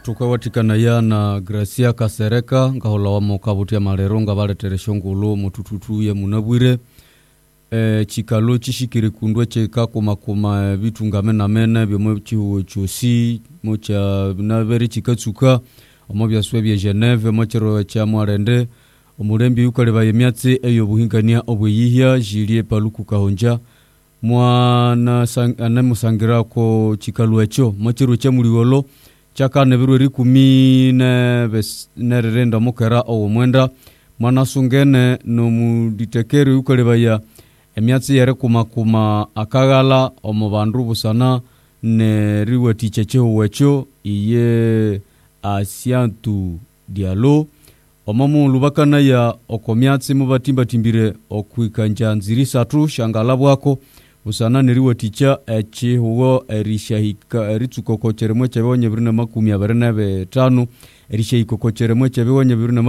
tukawatikana ya na Gracia Kasereka ngahola wa mokabutia malero ngabaletere shongolo mutututu ya munabwire chikalo chishikire kundwe cheka kuma bitu ngamena mena byo chiwo chosi mocha naveri chikatsuka omobya swebye Geneve mochero cha mwarende omurembi ukaleba yemyatse eyo buhingania obuyihya jilie paluku kahonja mwana anamusangira ko chikalu echo mochero cha muliwolo chaka nebirweri 10 nererenda mukera owo mwenda mwana sungene no muditekeri ukaleba ya emyatsi yere kuma akagala omubandu busana ne riwe ticheche wecho iye asiantu dialo omamu lubakana ya okomyatsi mubatimba timbire okwikanja nziri satu shangala bwako busana ne riwe ticha echi huwo erishahika eritsukokocheremwe chebonye birina 25 erishahikokocheremwe chebonye birina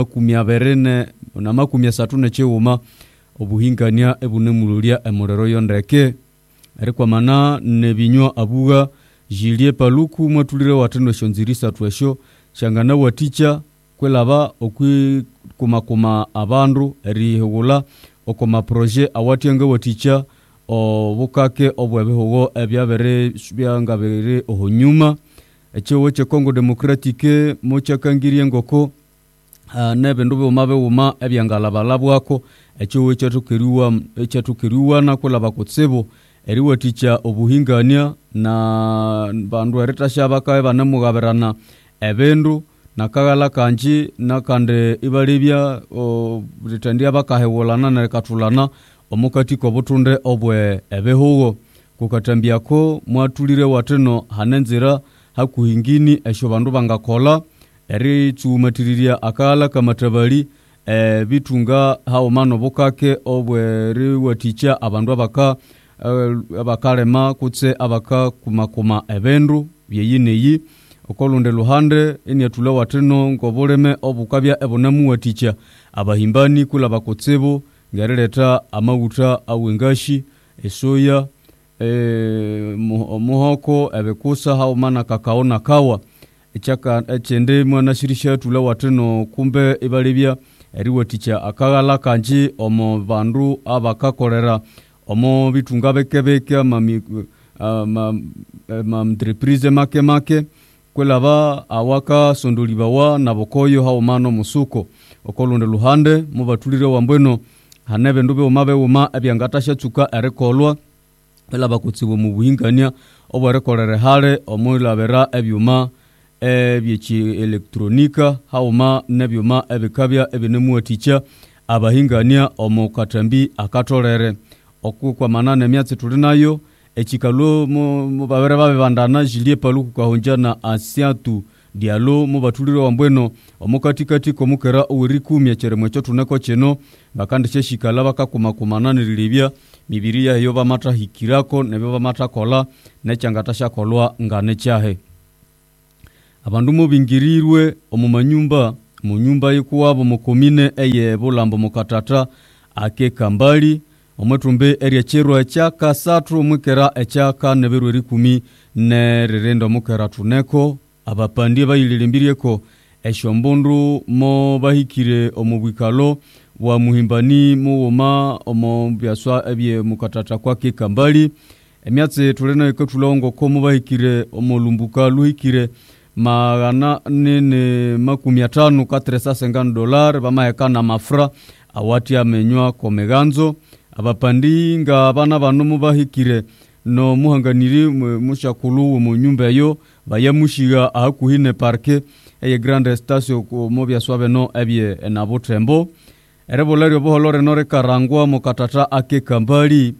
23 ne cheuma obuhingania ebunemululia emurero yondeke erikwa mana nebinywa abuga jilie paluku mwatulire watendo shonzirisa twesho shangana waticha kwelaba okwi kuma abandu erihugula okoma projet awatianga waticha obukake obwebehogo ebyabere byangabere ohonyuma echewo che Congo Democratique mochakangirie ngoko nebendo bomabe uma ebyangalabalabwako echiwe chatukiriwa na kulaba kutsebo eriwa ticha obuhingania na bandu eritasha bakae banamugaberana ebendu nakagala kanji nakande ibalibya ritandia bakahewolana na katulana omukati ko butunde obwe ebehugo kukatambiako mwatulire wateno hanenzira hakuhingini esho bandu bangakola eri tumatiriria akala kamatabali bitunga haomano bukake obwe riwaticha abandu abakalema kutse abaka kuma ebendu byeyineyi okolunde luhande eniatula wateno ngoboleme obukabya ebonamu waticha abahimbani kula bakotsebo ngareleta amawuta awengashi esoya muhoko ebekusa haomana kakaona kawa echaka echende mwana shirisha tula wateno kumbe ibalibya eriwaticha akagala kanji omo bandu abakakolera omo bitunga bekebeke entreprise make kwelaba awaka sondolibawa na bokoyo haomano musuko okolunde luhande mubatulire wambweno hanebe ndube omabe uma ebyangatasha tsuka erekolwa kwelaba kutsibo mu buhingania obwerekolere hale omulabera ebyuma ebyechi elektronika hauma nebyuma ebikabya ebinemuwaticha abahingania omukatambi akatolere okukwa manane myatsi tulinayo echikalo mubabere babandana jilie paluku kahonja na asiatu dialo mubatulire wambweno omukatikati komukera oweri 10 cheremwe cyo tuneko cheno bakandishe shikala bakakumakumanana lilibya mibiriya yo bamata hikirako nebyo bamata kola nechangatasha kolwa ngane chahe abandu mubingirirwe omumanyumba mu nyumba yikuwabo mukomine eye bulambo mukatata ake kambali omwetumbe area cherwa chaka satru mukera echaka neberweri 10 ne rerendo mukera tuneko abapandie bayililimbirieko eshombundu mo bahikire omubwikalo wa muhimbani muwoma omo byaswa ebye mukatata kwake kambali emyatse tulena ikatulongo ko mubahikire omolumbuka luhikire magana nene 50 $450 bamayekana mafra awati amenywa komeganzo abapandi nga bana banu mubahikire no muhanganiri mushakulu mu nyumba yo bayamushiga akuhine parke eye grande station ko mobya swabe no ebye enabutembo erebolerio boholore nore karangwa mukatata ake kambali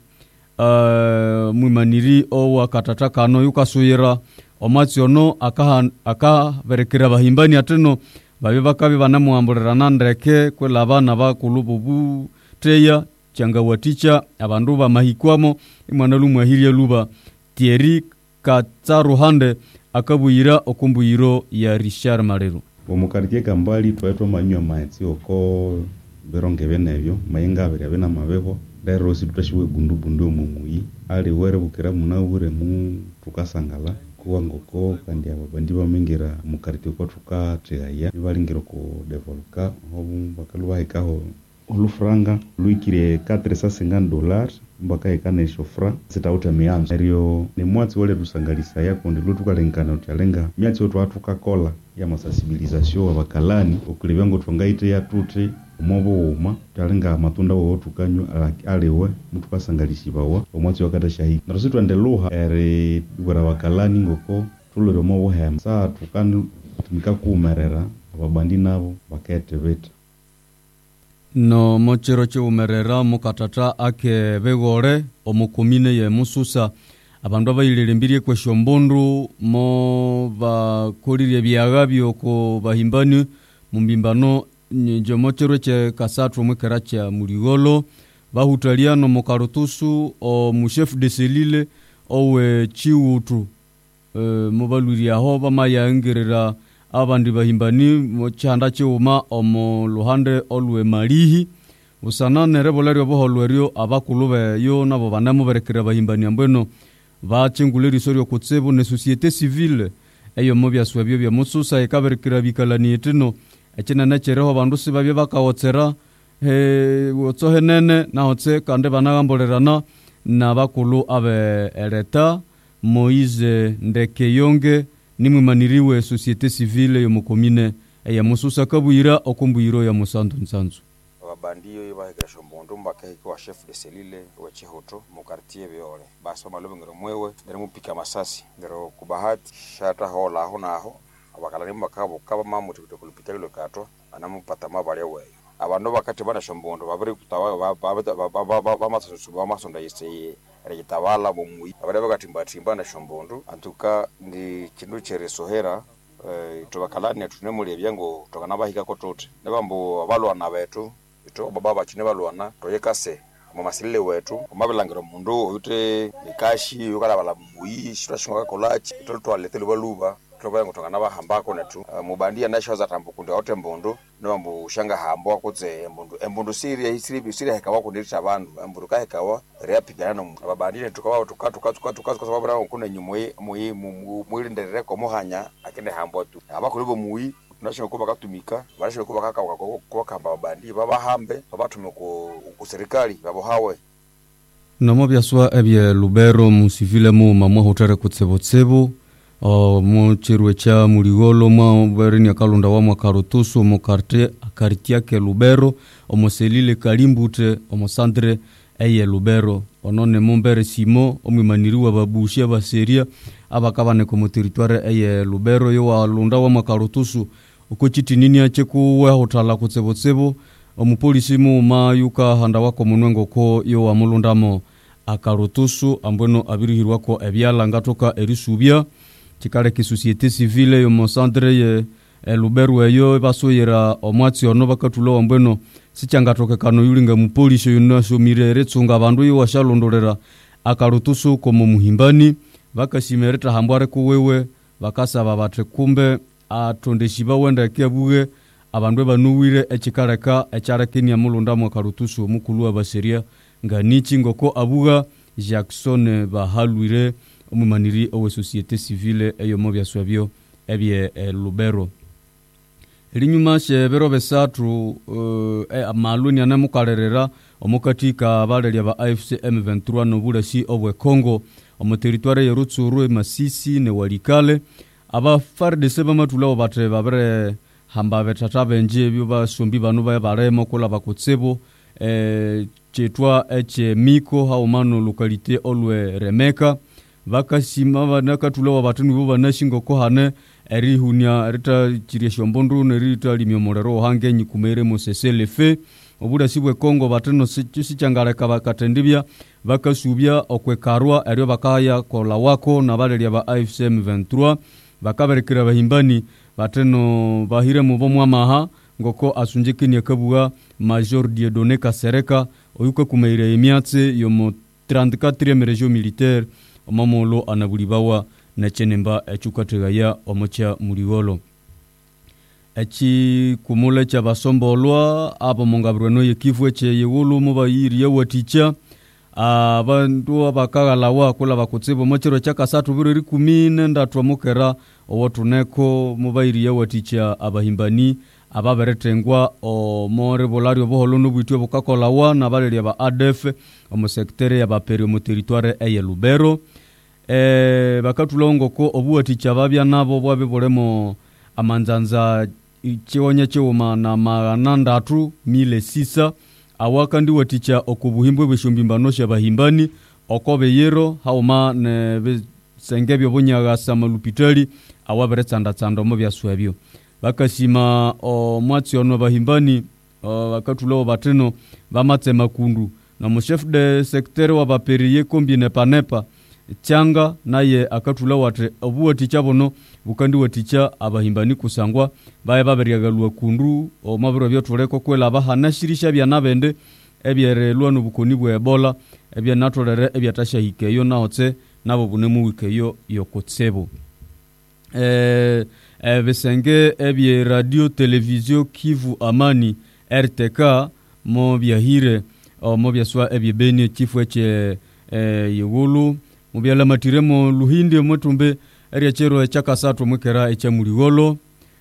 mwimaniri o wakatata kano yukasuyira omatsiono aka berekera bahimbani ateno babe bakabe banamuamburana ndreke kwela bana bakulububu teya changa waticha abandu bamahikwamo imwana lumwahiria luba Thierry Katsaruhande akabuyira okumbuyiro ya Richard Marero omukartie kambali twaitwa manywa maitsi oko beronge benebyo mayinga abere bena mabebo dero situashiwe bundu mumuyi ali were bukira munawure mu tukasangala kuwangoko kandi ababandi bamengira mu quartier kwa tukategaya bibalingiro ku developer hobu bakalubahikaho olufranga luikire $450 mbaka ikanesho fra sitauta mianzo erio ni mwatsi wale tusangalisa yako ndi lutukalengana utalenga myatsi otu atukakola ya masensibilisation abakalani okulibyango twangaite ya tuti umobo uma talenga matunda wo tukanywa aliwe mutukasangalisibawa omwatsi wakata shahidi narusitu andeluha eri bora bakalani ngoko tulero mobo hem sa tukanu tumika kumerera ababandi nabo bakete beta no mochero chumerera mukatata ake begore omukomine ye Mususa abandu abayilirembirie kweshombondu mo bakolirie byaga byoko bahimbani mumbimbano nje mochero che kasatro mwekera cha Muligolo bahutaliano mukarutusu o muchef de selile owe chiutu mubaluria ho bamayangerera abandi bahimbani mochanda cheuma omo luhande olwe malihi usana nerebolerio boholwerio abakulube yo nabo banamo berekera bahimbani ambweno bachinguleri sorio kutsebo ne societe civile eyo mobya swabyo bya Mususa ekaberekera bikalani etino echena nechereho bandu sibabye bakawotsera wotsohenene na hotse kande banagambolerana na bakulu abe eleta Moise Ndekeyonge nimwe maniriwe societe civile yo mukomine ya Mususa kabuyira okumbuyiro ya Musandu Nsanzu ababandiyo yibahega shombondo mbakahe kwa chef de selile wa Chihoto mu quartier Beole basoma lobengero mwewe ndere mupika masasi ndero kubahati shata hola honaho abakalani mbakabo kaba mamuti kutokulipita lo katwa anamupata mabale weyo abantu bakati bana shombondo babiri kutawa bamasonda yise regitabala bomui abare bagatimba na shombondo antuka ndi kindu cheresohera tubakalani tunemuli ebyango tokana bahika kotote nebambo abalwana betu ito baba bachine balwana toyekase mu masilile wetu omabelangero mundu ute nikashi yokala bala mui shirashonga kolachi ito twaletelo baluba tlobango tokana bahambako netu mubandia nashoza tambukunde ote mbundu nombu shanga hambo akutse embundu siri hekawa kundirita abantu embundu ka hekawa repigana no ababandire tukawa tuka sababu na kuna nyumwe muirinderere ko muhanya akende hambo tu abakulibo muyi nasho ko bakatumika barasho ko bakaka ko kamba abandi babahambe babatume ku serikali babo hawe nomo byaswa ebye Lubero mu civile mu mamwa hotere kutsebotsebo mo chirwe cha Muligolo mwa berini akalunda wa mwakarutusu mu quartier ke Lubero omoselile kalimbute omosandre eye Lubero onone mumbere simo omwimaniriwa babushia baseria abakabane ko mu territoire eye Lubero yo walunda wa mwakarutusu ukochitinini ache kuwe hotala kutsebotsebo omupolisi mu mayuka handa wako munwengo ko yo wa mulundamo akarutusu ambweno abirihirwa ko ebyala ngatoka erisubya chikale ki societe civile yo mosandre ye Lubero eyo basoyera omwatsi ono bakatulo ambweno sichangatoke kano yulinga mupolisi yo nasomire retsunga abandu yo washalondolera akarutusu ko mu muhimbani bakasimereta hambware kuwewe bakasaba batre kumbe atondeshiba wenda kyabuge abandu banuwire echikareka echarekenia mulunda mu karutusu mukulu abaseria nganichi ngoko abuga Jackson bahalwire omumaniri owe societe civile eyo mobya swabyo ebye Lubero linyuma shebero besatu amaluni anamukarerera omukatika abalelya ba AFC M23 nobulasi obwe Congo omu territoire ya Rutsuru Masisi ne Walikale aba FARDC bamatulawo batre babere hamba betata benje byo basumbi banu baremo kula bakutsebo chetwa eche miko haumano lokalite olwe Remeka bakasima banakatulawo batunu bo banashingo ko hane erihunya rita chirieshombondu nerita limyomorero hange nyikumere mosesele fe obuda sibwe Kongo bateno sichangareka bakatendibya bakasubya okwekarwa eryo bakaya kola wako na balelya ba AFC M23 bakaberekera bahimbani bateno bahire mu bomwamaha ngoko asunjikini akabuga Major Dieudonné Kasereka oyuka kumeire emyatse yo mu 34e region militaire omamolo anabulibawa na chenemba echukategaya omocha Muligolo echi kumule cha basombolwa abo mongabirweno yekifwe che yewulu mubayiri yewaticha abandu abakagalawa kula bakutsibo mochiro chakasatu birori 13 mukera owotuneko mubairiye waticha abahimbani ababeretengwa omore bolario boholo nubwitwe bukakolawa nabaleli ba ADF omusektere yabaperi mu territoire eye Lubero bakatulongoko obuwaticha babya nabo bwabe bolemo amanzanza ichionye chiuma na maganandatu 1600 awakandi waticha okubuhimbwe beshumbimbano bahimbani okobe yero hauma ne sengebyo bunyaga samalupitali awaberetsanda tsando mo byaswebyo bakasima omwatsi ono bahimbani bakatulo bateno bamatse makundu na mu chef de secteur wa baperiye kombine panepa cyanga naye akatula wate obuwaticha bono bukandi waticha abahimbani kusangwa baye baberiagalwa kundu omabiro byotuleko kwela abahanashirisha bya nabende ebyerelwa n'obukoni bwa Ebola ebya natolere ebyatashahikeyo naotse nabo bunemu wikeyo yokotsebo besenge ebye radio television Kivu Amani RTK mo byahire mo byaswa ebye beni chifu eche yegulu mu byala matiremo luhinde motumbe eriachero echakasatu mukera echa muligolo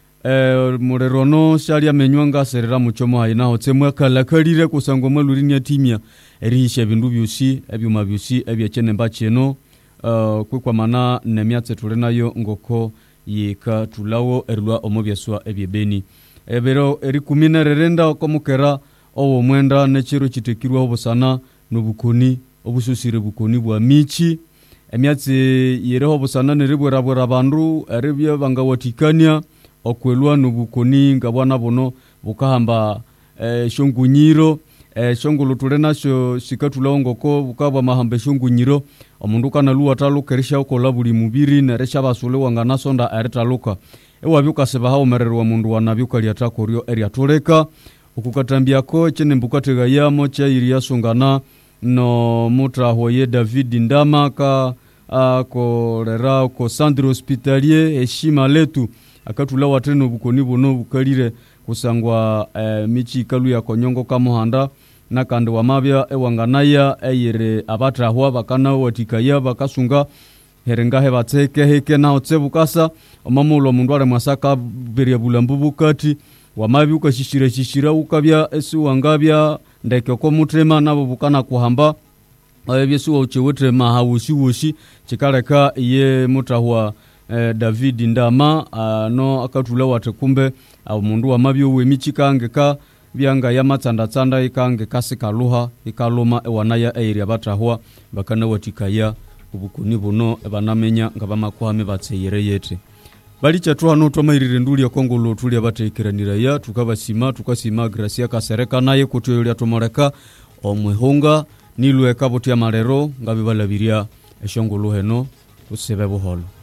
murerono sharia menywanga serera muchomo haina otsemwe kalakalire kusango malulini ya timia erihisha bindu byusi ebyuma byusi ebyachene mbacheno kwa mana nemyatse tulenayo ngoko yeka tulawo erwa omobyaswa ebyebeni ebero eri 10 komukera owo mwenda nechiro chitekirwa obusana nobukoni obususire bukoni bwa michi emyatse yereho busana neribwera bandu eribye bangawatikania okwelwa nobukoni ngabwana bono bukahamba shongunyiro shongolo tulenacho sikatulongoko bukabwa mahambe shongunyiro omundu kana luwa talukerisha okola buli mubiri neresha basule wangana sonda aretaluka ewabyuka sebaha omererwa mundu wanabyuka lyatakoryo eriatoleka okukatambiako chene mbukatega yamo cha iria sungana no mutrahoye David Ndama ka akorera ko centre hospitalier heshima letu akatula wateno bukoni bono bukalire kusangwa michi kalu ya konyongo kamuhanda nakandi wamabya ewanganaya eyire abatrahwa bakana watikaya bakasunga herengahe batseke heke na otsebukasa omamulo mundu ale masaka beria bulambubu kati wamabi ukashishira ukabya esu wangabya ndeke ko mutrema nabo bukana kuhamba ebyesu ochewetre mahawushi chikaleka ye mutrahwa David Ndama no akatula wate kumbe mundu wamabyo wemichikangeka byanga yamatsanda ikange kasikaluha ikaloma ewanaya area batrahwa bakana watikaya ubukuni buno ebanamenya ngabamakwame batseyere yete bali chatwa no tomairire nduli ya Kongolo tuli abatekeranira ya tukasima Gracia Kasereka naye kutoyolya tomoreka omwehonga nilwe kaboti ya marero ngabibalabiria eshongolo heno usebe buholo